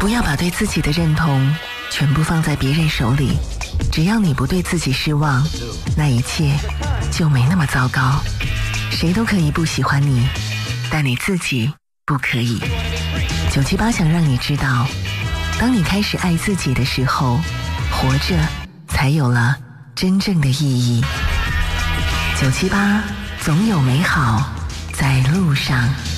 不要把对自己的认同全部放在别人手里，只要你不对自己失望，那一切就没那么糟糕。谁都可以不喜欢你，但你自己不可以。978想让你知道，当你开始爱自己的时候，活着才有了真正的意义。978总有美好在路上。